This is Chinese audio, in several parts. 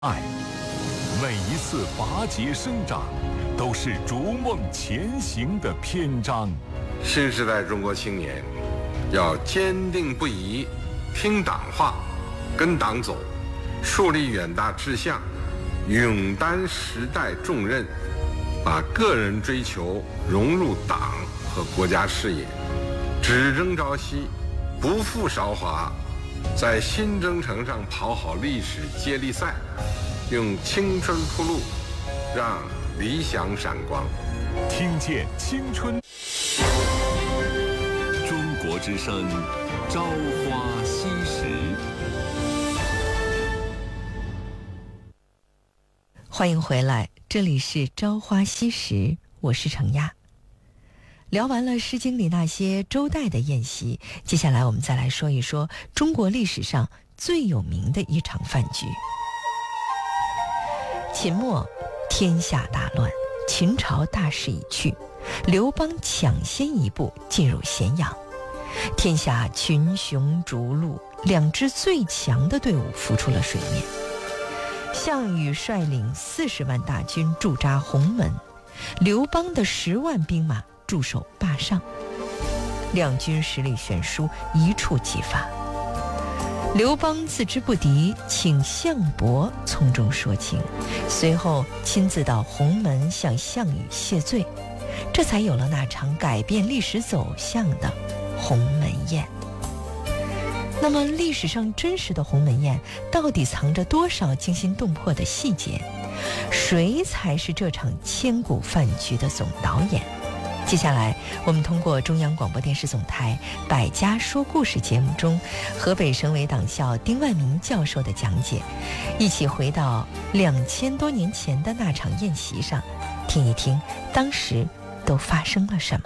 爱，每一次拔节生长，都是逐梦前行的篇章。 新时代中国青年要坚定不移，听党话，跟党走，树立远大志向，勇担时代重任，把个人追求融入党和国家事业，只争朝夕，不负韶华，在新征程上跑好历史接力赛，用青春铺路，让理想闪光。 听见青春，中国之声，朝花夕拾。 欢迎回来，这里是朝花夕拾，我是程亚。聊完了《诗经》里那些周代的宴席，接下来我们再来说一说中国历史上最有名的一场饭局。秦末，天下大乱，秦朝大势已去，刘邦抢先一步进入咸阳，天下群雄逐鹿，两支最强的队伍浮出了水面。项羽率领40万大军驻扎鸿门，刘邦的10万兵马驻守霸上，两军实力悬殊，一触即发。刘邦自知不敌，请项伯从中说情，随后亲自到鸿门向项羽谢罪，这才有了那场改变历史走向的鸿门宴。那么历史上真实的鸿门宴到底藏着多少惊心动魄的细节？谁才是这场千古饭局的总导演？接下来我们通过中央广播电视总台百家说故事节目中河北省委党校丁万明教授的讲解，一起回到2000多年前的那场宴席上，听一听当时都发生了什么。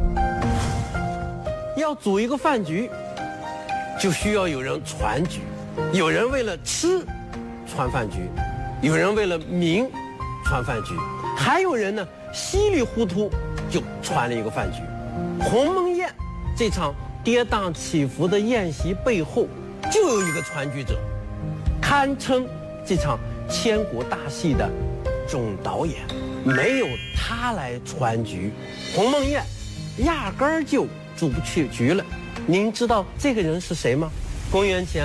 要组一个饭局，就需要有人传局，有人为了吃传饭局，有人为了名传饭局，还有人呢稀里糊涂就传了一个饭局。鸿门宴这场跌宕起伏的宴席背后，就有一个传局者，堪称这场千古大戏的总导演。没有他来传局，鸿门宴压根儿就组不起局了。您知道这个人是谁吗？公元前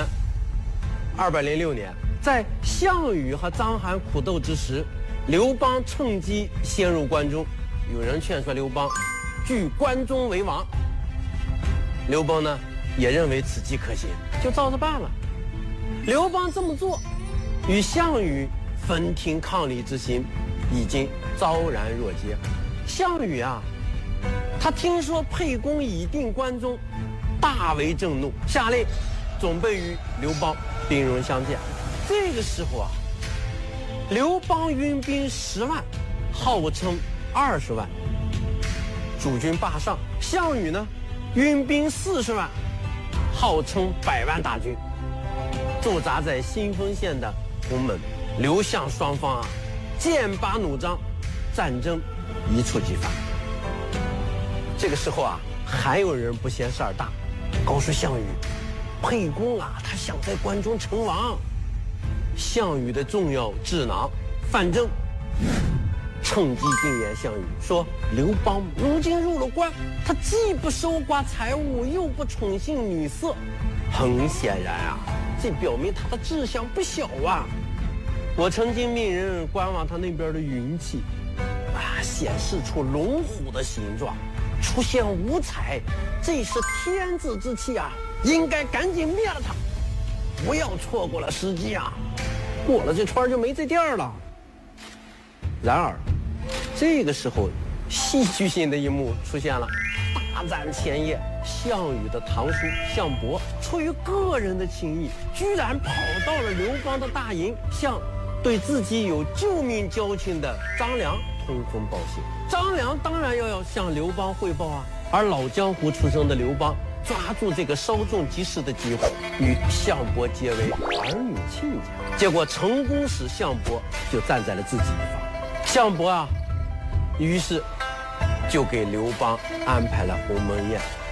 206年，在项羽和章邯苦斗之时，刘邦趁机先入关中，有人劝说刘邦据关中为王。刘邦呢也认为此计可行，就照着办了。刘邦这么做，与项羽分庭抗礼之心已经昭然若揭。项羽啊，他听说沛公已定关中，大为震怒，下令准备与刘邦兵戎相见。这个时候啊，刘邦运兵10万，号称20万，主军霸上；项羽呢，运兵40万，号称100万大军，驻扎在新丰县的鸿门。刘项双方啊，剑拔弩张，战争一触即发。这个时候啊，还有人不嫌事儿大，告诉项羽，沛公啊，他想在关中称王。项羽的重要智囊范增趁机进言项羽说，刘邦如今入了关，他既不收刮财物，又不宠幸女色，很显然啊，这表明他的志向不小啊。我曾经命人观望他那边的云气啊，显示出龙虎的形状，出现五彩，这是天子之气啊，应该赶紧灭了他，不要错过了时机啊，过了这村就没这店了。然而这个时候戏剧性的一幕出现了。大战前夜，项羽的堂叔项伯出于个人的情谊，居然跑到了刘邦的大营，向对自己有救命交情的张良通风报信。张良当然要向刘邦汇报啊，而老江湖出身的刘邦抓住这个稍纵即逝的机会，与项伯结为儿女亲家，结果成功使项伯就站在了自己一方。项伯啊，于是就给刘邦安排了鸿门宴。